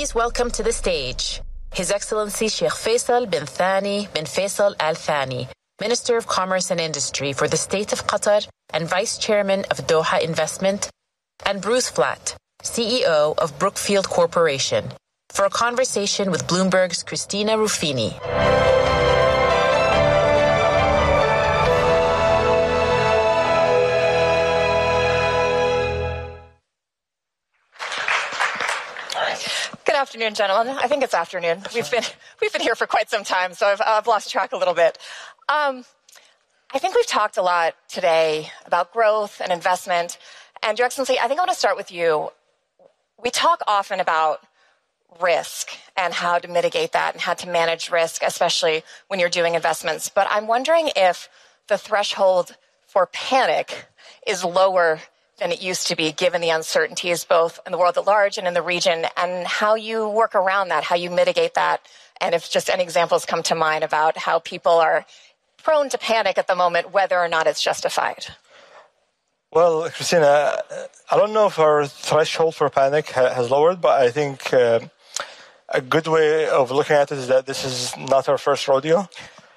Please welcome to the stage His Excellency Sheikh Faisal bin Thani bin Faisal Al Thani, Minister of Commerce and Industry for the State of Qatar and Vice Chairman of Doha Investment, and Bruce Flatt, CEO of Brookfield Corporation, for a conversation with Bloomberg's Christina Ruffini. Good afternoon, gentlemen. I think it's afternoon. We've been here for quite some time, so I've lost track a little bit. I think we've talked a lot today about growth and investment. And Your Excellency, I think I want to start with you. We talk often about risk and how to mitigate that and how to manage risk, especially when you're doing investments. But I'm wondering if the threshold for panic is lower than it used to be, given the uncertainties both in the world at large and in the region, and how you work around that, how you mitigate that, and if just any examples come to mind about how people are prone to panic at the moment, whether or not it's justified. Well, Christina, I don't know if our threshold for panic has lowered, but I think a good way of looking at it is that this is not our first rodeo.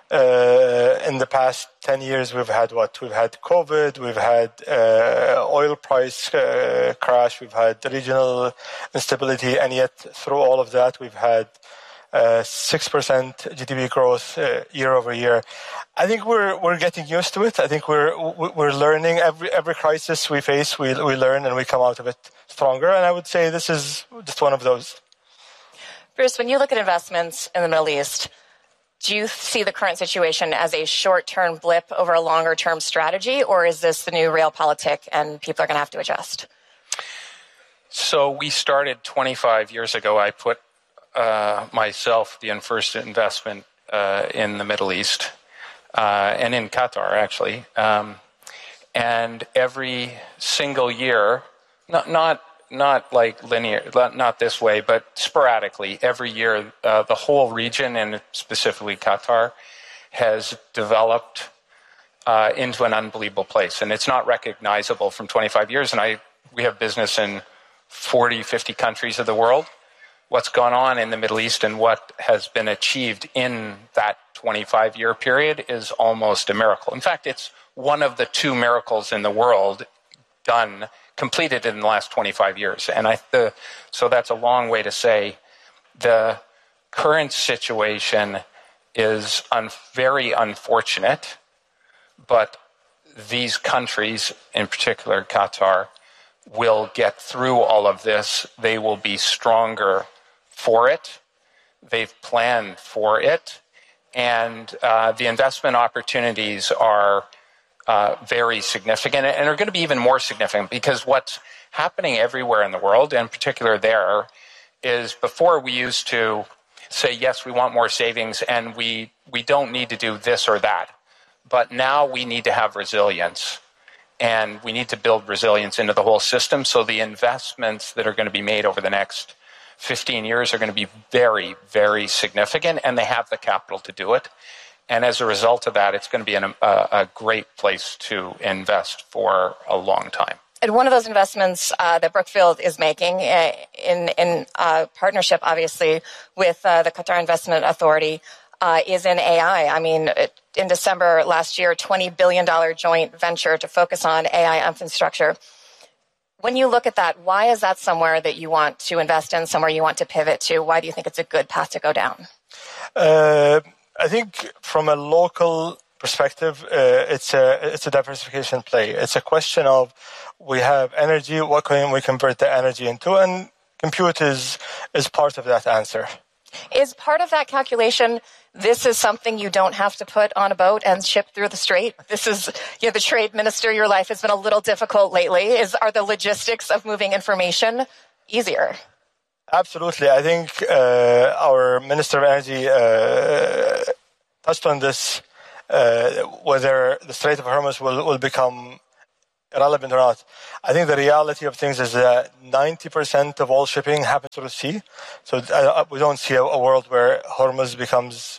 In the past 10 years, we've had what? We've had COVID, we've had oil price crash, we've had regional instability, and yet through all of that, we've had 6% GDP growth year over year. I think we're getting used to it. I think we're learning. Every crisis we face, we learn and we come out of it stronger. And I would say this is just one of those. Bruce, when you look at investments in the Middle East, do you see the current situation as a short-term blip over a longer-term strategy, or is this the new realpolitik and people are going to have to adjust? So we started 25 years ago. I put myself the first investment in the Middle East and in Qatar, actually. And every single year, not like linear, not this way, but sporadically, every year, the whole region, and specifically Qatar, has developed into an unbelievable place. And it's not recognizable from 25 years. And we have business in 40, 50 countries of the world. What's gone on in the Middle East and what has been achieved in that 25-year period is almost a miracle. In fact, it's one of the two miracles in the world completed in the last 25 years. And so that's a long way to say the current situation is very unfortunate, but these countries, in particular Qatar, will get through all of this. They will be stronger for it. They've planned for it. And the investment opportunities are very significant and are going to be even more significant, because what's happening everywhere in the world, and in particular there, is before we used to say, yes, we want more savings and we don't need to do this or that. But now we need to have resilience, and we need to build resilience into the whole system. So the investments that are going to be made over the next 15 years are going to be very, very significant, and they have the capital to do it. And as a result of that, it's going to be a great place to invest for a long time. And one of those investments that Brookfield is making in partnership, obviously, with the Qatar Investment Authority is in AI. I mean, in December last year, $20 billion joint venture to focus on AI infrastructure. When you look at that, why is that somewhere that you want to invest in, somewhere you want to pivot to? Why do you think it's a good path to go down? I think from a local perspective, it's a diversification play. It's a question of we have energy, what can we convert the energy into? And compute is part of that answer. Is part of that calculation, this is something you don't have to put on a boat and ship through the strait? This is, the trade minister, your life has been a little difficult lately. Are the logistics of moving information easier? Absolutely. I think our Minister of Energy touched on this, whether the Strait of Hormuz will become irrelevant or not. I think the reality of things is that 90% of all shipping happens through the sea. So we don't see a world where Hormuz becomes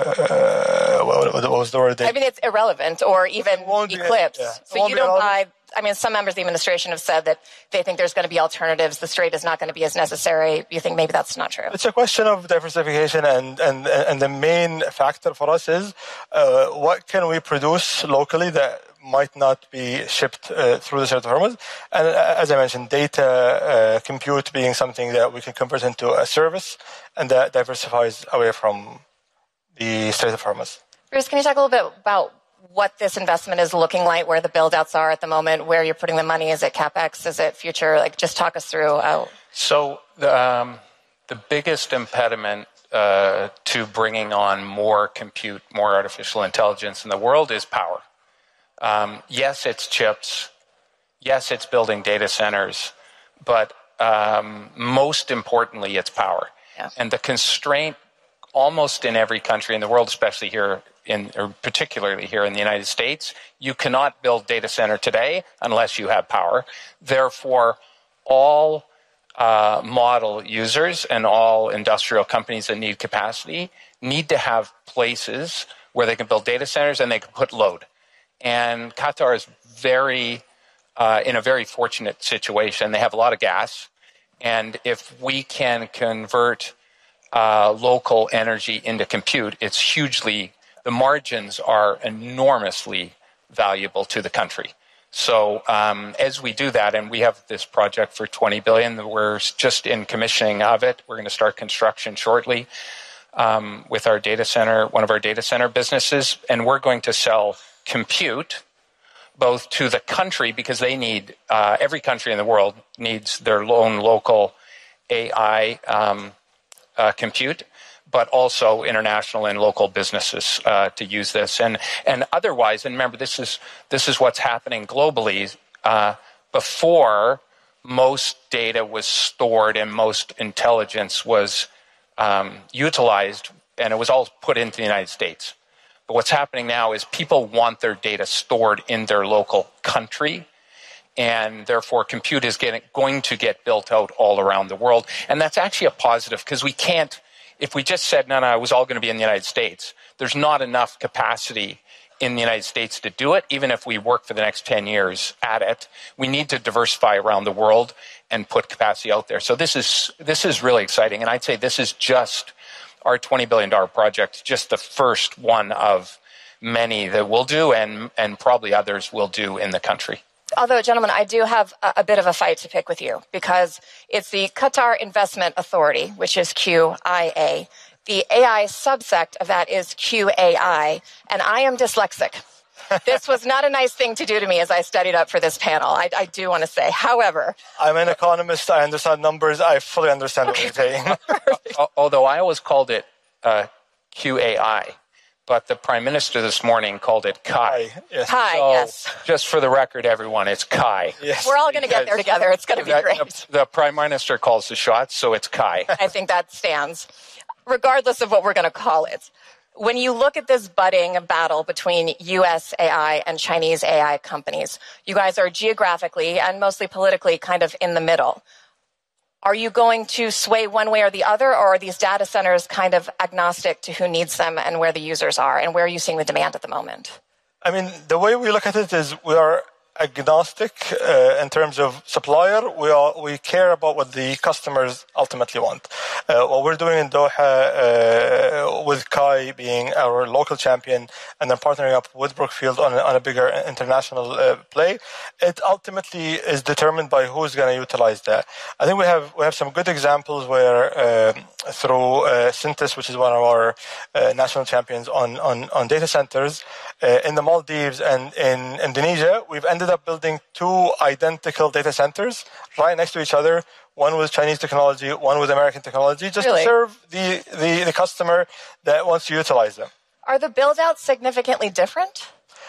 what was the word? I mean, it's irrelevant or even eclipsed. So you don't buy I mean, some members of the administration have said that they think there's going to be alternatives. The Strait is not going to be as necessary. You think maybe that's not true? It's a question of diversification, and the main factor for us is what can we produce locally that might not be shipped through the Strait of Hormuz. And as I mentioned, data compute being something that we can convert into a service, and that diversifies away from the Strait of Hormuz. Bruce, can you talk a little bit about what this investment is looking like, where the build-outs are at the moment, where you're putting the money? Is it CapEx? Is it future? Like, just talk us through. So the biggest impediment to bringing on more compute, more artificial intelligence in the world is power. Yes, it's chips. Yes, it's building data centers. But most importantly, it's power. Yeah. And the constraint almost in every country in the world, especially here or particularly here in the United States, you cannot build data center today unless you have power. Therefore, all model users and all industrial companies that need capacity need to have places where they can build data centers and they can put load. And Qatar is in a very fortunate situation. They have a lot of gas. And if we can convert local energy into compute, the margins are enormously valuable to the country. So as we do that, and we have this project for $20 billion, we're just in commissioning of it. We're going to start construction shortly with our data center, one of our data center businesses, and we're going to sell compute both to the country, because they need, every country in the world needs their own local AI compute, but also international and local businesses to use this. And otherwise, and remember, this is what's happening globally. Before, most data was stored and most intelligence was utilized, and it was all put into the United States. But what's happening now is people want their data stored in their local country, and therefore compute is going to get built out all around the world. And that's actually a positive, because we can't, if we just said, no, it was all going to be in the United States, there's not enough capacity in the United States to do it, even if we work for the next 10 years at it. We need to diversify around the world and put capacity out there. So this is really exciting. And I'd say this is just our $20 billion project, just the first one of many that we'll do, and probably others will do in the country. Although, gentlemen, I do have a bit of a fight to pick with you, because it's the Qatar Investment Authority, which is QIA. The AI subsect of that is QAI, and I am dyslexic. This was not a nice thing to do to me as I studied up for this panel, I do want to say. However, I'm an economist. I understand numbers. I fully understand what you're saying. Although I always called it QAI, but the Prime Minister this morning called it Kai. Yes. Kai, so, yes. Just for the record, everyone, it's Kai. Yes. We're all going to get there together. It's going to be great. The Prime Minister calls the shots, so it's Kai. I think that stands, regardless of what we're going to call it. When you look at this budding battle between U.S. AI and Chinese AI companies, you guys are geographically and mostly politically kind of in the middle. Are you going to sway one way or the other, or are these data centers kind of agnostic to who needs them and where the users are, and where are you seeing the demand at the moment? I mean, the way we look at it is we are agnostic in terms of supplier. We care about what the customers ultimately want. What we're doing in Doha with Kai being our local champion, and then partnering up with Brookfield on a bigger international play, it ultimately is determined by who's going to utilize that. I think we have some good examples where through Syntys, which is one of our national champions on data centers in the Maldives and in Indonesia, we've ended up building two identical data centers right next to each other, one with Chinese technology, one with American technology, just to serve the customer that wants to utilize them. Are the build-outs significantly different?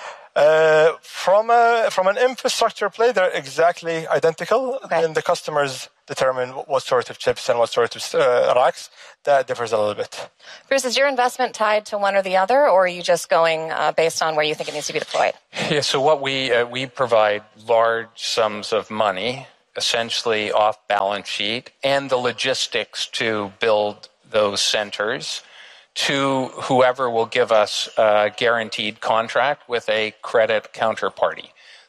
From an infrastructure play, they're exactly identical, and the customers determine what sort of chips and what sort of racks. That differs a little bit. Bruce, is your investment tied to one or the other, or are you just going based on where you think it needs to be deployed? Yeah, so what we provide large sums of money, essentially off balance sheet, and the logistics to build those centers to whoever will give us a guaranteed contract with a credit counterparty.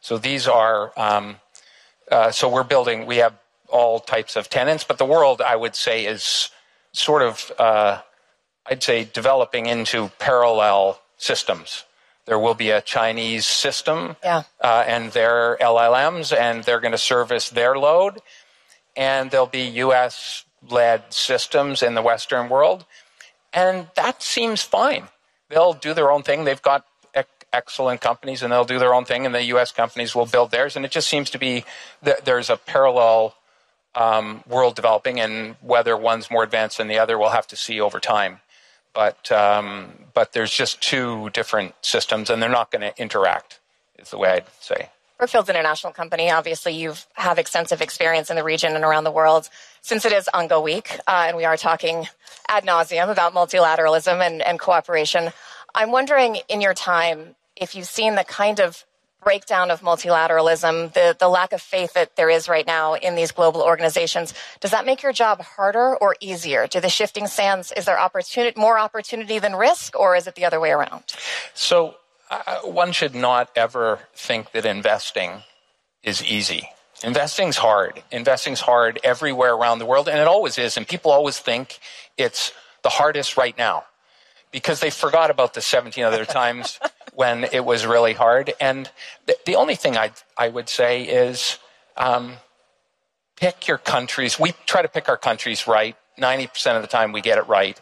So these are, so we're building, we have all types of tenants, but the world, I would say, is sort of, I'd say, developing into parallel systems. There will be a Chinese system and their LLMs, and they're going to service their load. And there'll be US-led systems in the Western world. And that seems fine. They'll do their own thing. They've got excellent companies, and they'll do their own thing, and the US companies will build theirs. And it just seems to be that there's a parallel world developing, and whether one's more advanced than the other, we'll have to see over time. But there's just two different systems, and they're not going to interact, is the way I'd say. Brookfield's an international company. Obviously, you have extensive experience in the region and around the world. Since it is UNGA Week, and we are talking ad nauseum about multilateralism and cooperation, I'm wondering, in your time, if you've seen the kind of breakdown of multilateralism, the lack of faith that there is right now in these global organizations, does that make your job harder or easier? Do the shifting sands, is there more opportunity than risk, or is it the other way around? So one should not ever think that investing is easy. Investing's hard. Investing's hard everywhere around the world, and it always is. And people always think it's the hardest right now because they forgot about the 17 other times when it was really hard. And the only thing I would say is pick your countries. We try to pick our countries right. 90% of the time we get it right.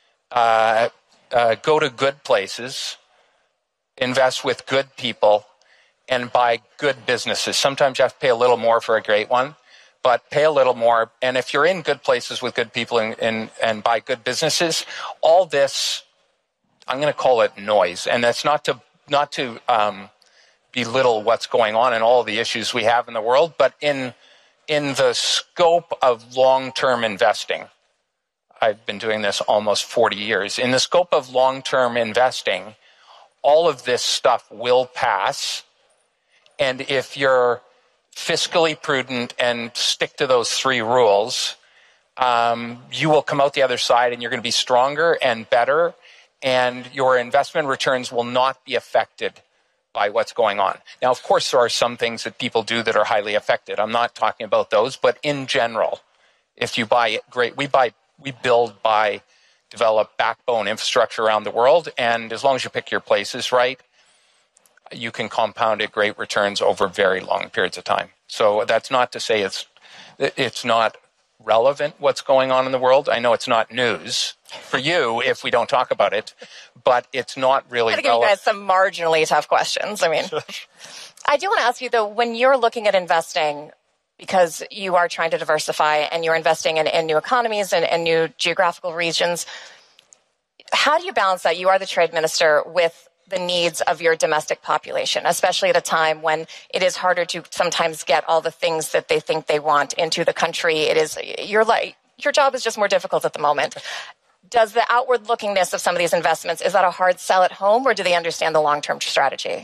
Go to good places. Invest with good people, and buy good businesses. Sometimes you have to pay a little more for a great one, but pay a little more. And if you're in good places with good people and buy good businesses, all this, I'm going to call it noise. And that's not to belittle what's going on and all the issues we have in the world, but in the scope of long-term investing, I've been doing this almost 40 years. In the scope of long-term investing, all of this stuff will pass. And if you're fiscally prudent and stick to those three rules, you will come out the other side and you're going to be stronger and better. And your investment returns will not be affected by what's going on. Now, of course, there are some things that people do that are highly affected. I'm not talking about those, but in general, if you buy it, great. We build, develop backbone infrastructure around the world, and as long as you pick your places right, you can compound at great returns over very long periods of time. So that's not to say it's not relevant what's going on in the world. I know it's not news for you if we don't talk about it, but it's not really relevant. I'm going to give you guys some marginally tough questions. I mean, I do want to ask you, though, when you're looking at investing, because you are trying to diversify and you're investing in new economies and new geographical regions, how do you balance that? You are the trade minister with the needs of your domestic population, especially at a time when it is harder to sometimes get all the things that they think they want into the country. Your job is just more difficult at the moment. Does the outward lookingness of some of these investments, is that a hard sell at home, or do they understand the long-term strategy?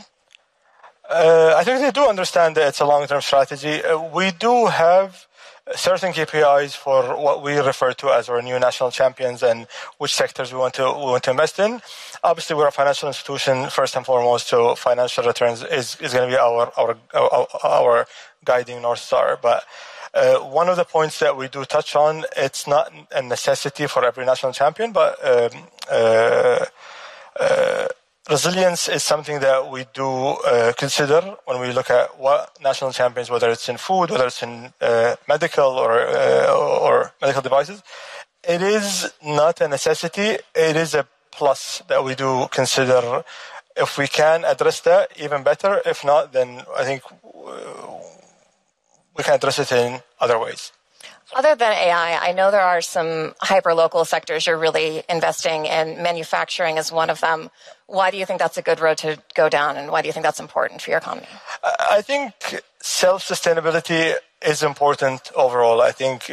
I think they do understand that it's a long-term strategy. We do have certain KPIs for what we refer to as our new national champions and which sectors we want to invest in. Obviously, we're a financial institution first and foremost, so financial returns is going to be our guiding North Star. But one of the points that we do touch on, it's not a necessity for every national champion, but resilience is something that we do consider when we look at what national champions, whether it's in food, whether it's in medical or medical devices. It is not a necessity. It is a plus that we do consider. If we can address that, even better. If not, then I think we can address it in other ways. Other than AI, I know there are some hyper-local sectors you're really investing in. Manufacturing is one of them. Why do you think that's a good road to go down, and why do you think that's important for your economy? I think self-sustainability is important overall. I think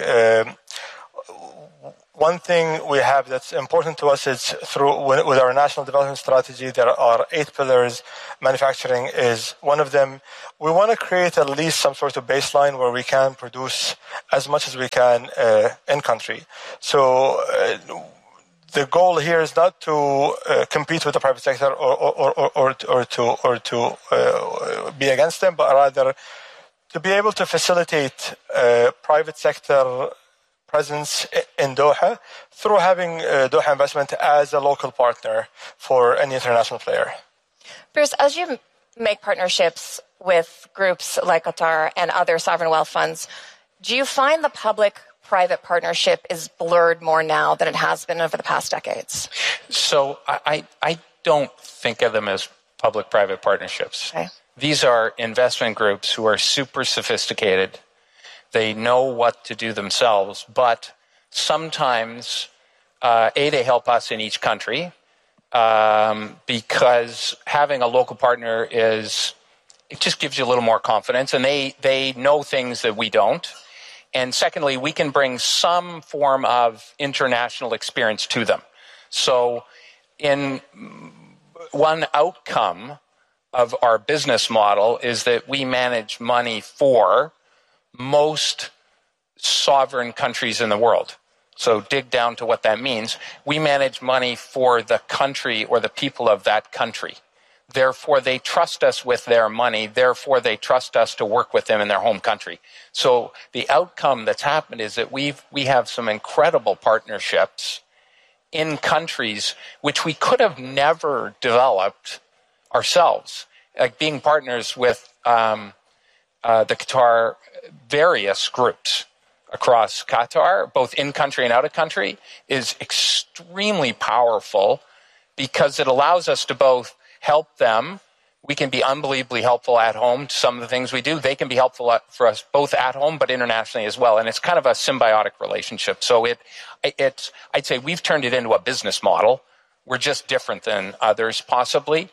one thing we have that's important to us is with our national development strategy, there are 8 pillars. Manufacturing is one of them. We want to create at least some sort of baseline where we can produce as much as we can in country. So the goal here is not to compete with the private sector or to be against them, but rather to be able to facilitate private sector presence in Doha through having Doha Investment as a local partner for any international player. Bruce, as you make partnerships with groups like Qatar and other sovereign wealth funds, do you find the public-private partnership is blurred more now than it has been over the past decades? So I don't think of them as public-private partnerships. Okay. These are investment groups who are super sophisticated. They know what to do themselves, but sometimes they help us in each country because having a local partner it just gives you a little more confidence, and they know things that we don't. And secondly, we can bring some form of international experience to them. So in one outcome of our business model is that we manage money for most sovereign countries in the world. So dig down to what that means. We manage money for the country or the people of that country. Therefore, they trust us with their money. Therefore, they trust us to work with them in their home country. So the outcome that's happened is that we have some incredible partnerships in countries which we could have never developed ourselves, like being partners with the Qatar various groups across Qatar, both in country and out of country, is extremely powerful because it allows us to both help them. We can be unbelievably helpful at home to some of the things we do. They can be helpful for us both at home but internationally as well. And it's kind of a symbiotic relationship. So I'd say we've turned it into a business model. We're just different than others possibly.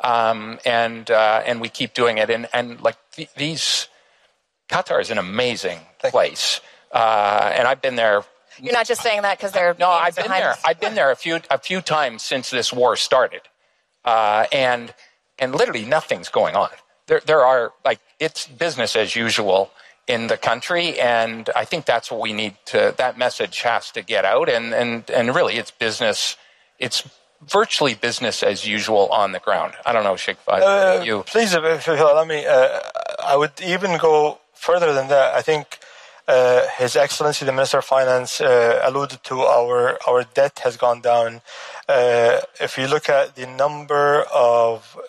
And we keep doing it. And like these, Qatar is an amazing place. And I've been there. You're not just saying that because they're no. I've been there. I've been there a few times since this war started, and literally nothing's going on. There are it's business as usual in the country, and I think that's what we need to. That message has to get out, and really, it's business. It's virtually business as usual on the ground. I don't know, Sheikh Fahd, you. Please, if you allow me, I would even go further than that. I think His Excellency the Minister of Finance alluded to our debt has gone down. If you look at the number of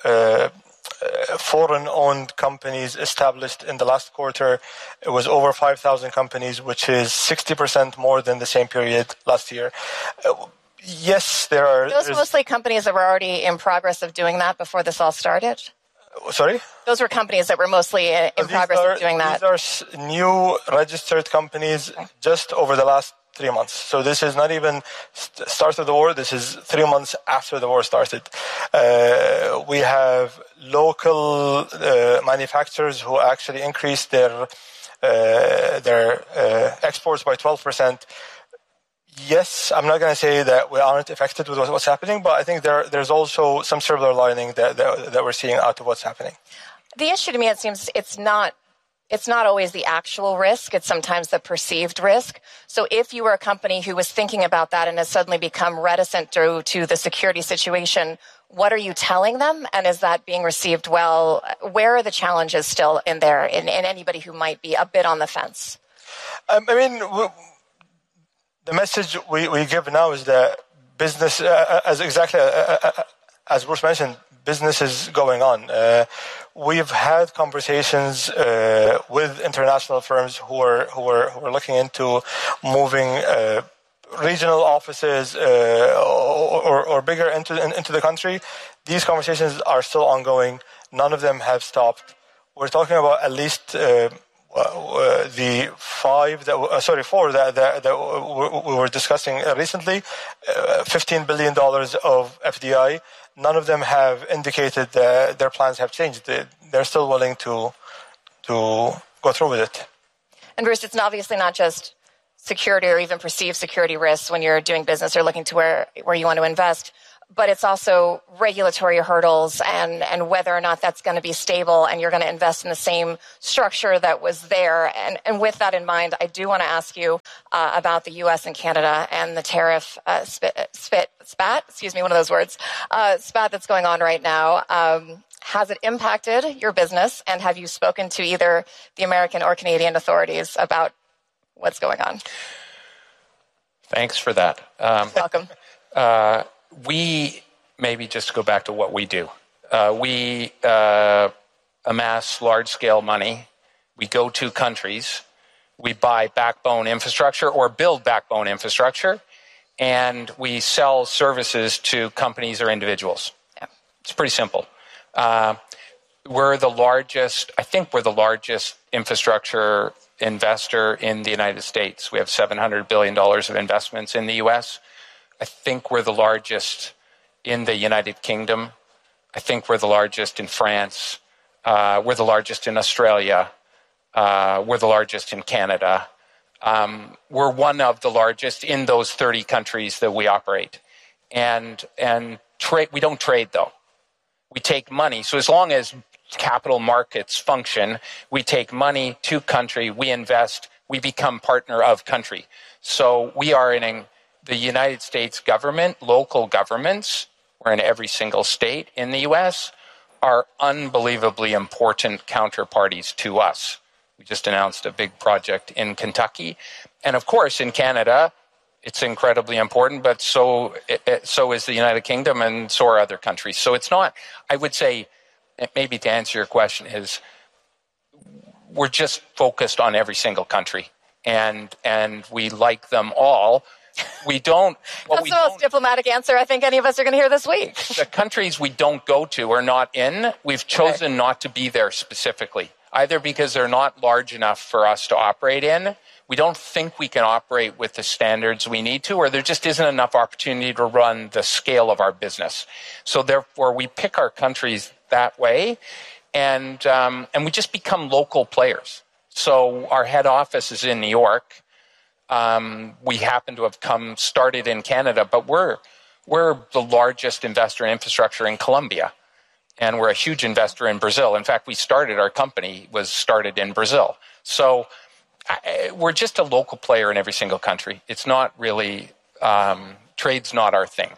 foreign-owned companies established in the last quarter, it was over 5,000 companies, which is 60% more than the same period last year. Yes, there are. Those mostly companies that were already in progress of doing that before this all started? Sorry? Those were companies that were mostly in progress of doing that. These are new registered companies just over the last 3 months. So this is not even start of the war. This is 3 months after the war started. We have local manufacturers who actually increased their exports by 12%. Yes, I'm not going to say that we aren't affected with what's happening, but I think there's also some silver lining that we're seeing out of what's happening. The issue to me, it seems, it's not always the actual risk. It's sometimes the perceived risk. So if you were a company who was thinking about that and has suddenly become reticent due to the security situation, what are you telling them? And is that being received well? Where are the challenges still in there in anybody who might be a bit on the fence? The message we give now is that business, as Bruce mentioned, business is going on. We've had conversations with international firms who are looking into moving regional offices or bigger into the country. These conversations are still ongoing. None of them have stopped. We're talking about at least the four that we were discussing recently, $15 billion of FDI. None of them have indicated that their plans have changed. They're still willing to go through with it. And Bruce, it's obviously not just security or even perceived security risks when you're doing business or looking to where you want to invest. but it's also regulatory hurdles and whether or not that's going to be stable and you're going to invest in the same structure that was there. And with that in mind, I do want to ask you about the U.S. and Canada and the tariff spat that's going on right now. Has it impacted your business, and have you spoken to either the American or Canadian authorities about what's going on? Thanks for that. Welcome. We, maybe just to go back to what we do, we amass large-scale money. We go to countries. We buy backbone infrastructure or build backbone infrastructure, and we sell services to companies or individuals. Yeah. It's pretty simple. We're the largest, I think we're the largest infrastructure investor in the United States. We have $700 billion of investments in the U.S. I think we're the largest in the United Kingdom. I think we're the largest in France. We're the largest in Australia. We're the largest in Canada. We're one of the largest in those 30 countries that we operate. And we don't trade, though. We take money. So as long as capital markets function, we take money to country, we invest, we become partner of country. So we are in the United States government, local governments, we're in every single state in the U.S., are unbelievably important counterparties to us. We just announced a big project in Kentucky. And of course, in Canada, it's incredibly important, but so is the United Kingdom and so are other countries. So it's not, I would say, maybe to answer your question, is we're just focused on every single country. And we like them all. We don't... That's the most diplomatic answer I think any of us are going to hear this week. The countries we don't go to or not in, we've chosen not to be there specifically, either because they're not large enough for us to operate in, we don't think we can operate with the standards we need to, or there just isn't enough opportunity to run the scale of our business. So therefore, we pick our countries that way, and we just become local players. So our head office is in New York. We happen to have started in Canada, but we're the largest investor in infrastructure in Colombia, and we're a huge investor in Brazil. In fact, our company was started in Brazil. So we're just a local player in every single country. It's not really, trade's not our thing.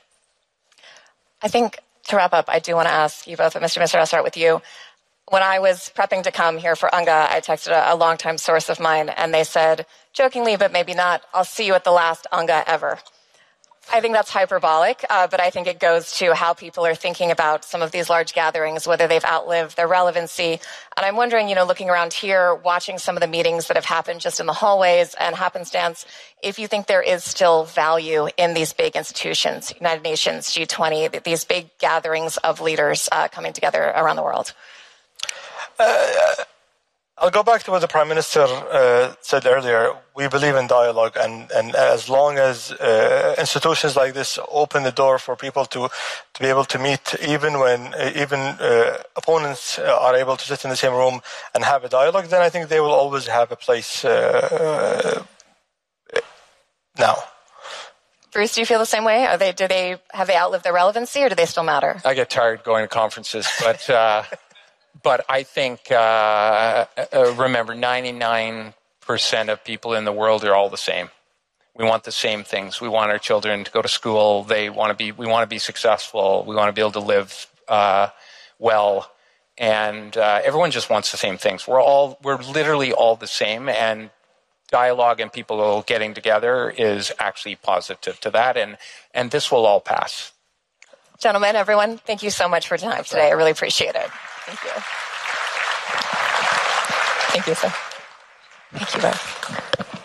I think to wrap up, I do want to ask you both, Mr. Misra, I'll start with you. When I was prepping to come here for UNGA, I texted a longtime source of mine, and they said, jokingly, but maybe not, I'll see you at the last UNGA ever. I think that's hyperbolic, but I think it goes to how people are thinking about some of these large gatherings, whether they've outlived their relevancy. And I'm wondering, looking around here, watching some of the meetings that have happened just in the hallways and happenstance, if you think there is still value in these big institutions, United Nations, G20, these big gatherings of leaders coming together around the world. I'll go back to what the Prime Minister said earlier. We believe in dialogue, and as long as institutions like this open the door for people to be able to meet, even when opponents are able to sit in the same room and have a dialogue, then I think they will always have a place now. Bruce, do you feel the same way? Have they outlived their relevancy, or do they still matter? I get tired going to conferences, but but I think, remember, 99% of people in the world are all the same. We want the same things. We want our children to go to school. We want to be successful. We want to be able to live well. And everyone just wants the same things. We're literally all the same. And dialogue and people getting together is actually positive to that. And this will all pass. Gentlemen, everyone, thank you so much for your time today. I really appreciate it. Thank you. Thank you, sir. Thank you both.